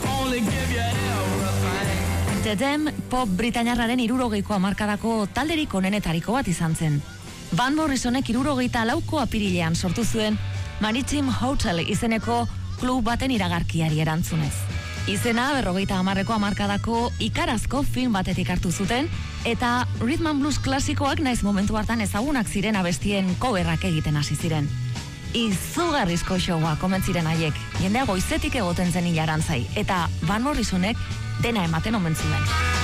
The Dam pop britainiarraren 60ko hamarkadako talderik onenetariko bat izan zen. Van Morrisonek 64ko apirilean sortu zuen Maritime Hotel izeneko klub baten iragarkiari erantzunez. Izena 50ko hamarkadako ikarazko film batetik hartu zuten, eta rhythm and blues klasikoak naiz momentu hartan ezagunak ziren abestien coverrak egiten hasi ziren. Izugarrizko showa komentziren haiek, jendea goizetik egoten zen hilarantzai, eta Van Morrisonek dena ematen omen zuen.